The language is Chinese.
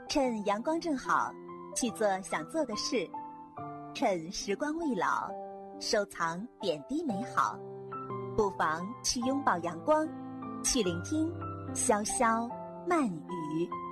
趁阳光正好，去做想做的事；趁时光未老，收藏点滴美好。不妨去拥抱阳光，去聆听潇潇慢语。